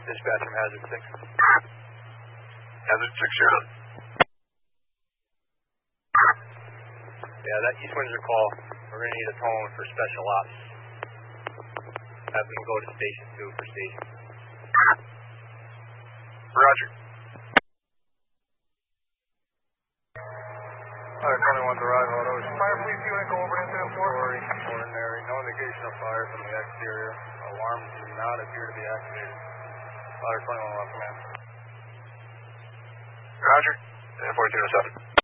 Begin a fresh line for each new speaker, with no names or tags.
Dispatch from Hazard 6.
Hazard 6, you're on.
Yeah, that East Windsor call, we're going to need a tone for special ops. Have them go to Station 2 for station.
Roger.
Fire 21 to arrive, auto.
Fire police unit, go over incident 4.
Ordinary. No indication of fire from the exterior. Alarms do not appear to be activated. Fire 21 left command.
Roger. 4207.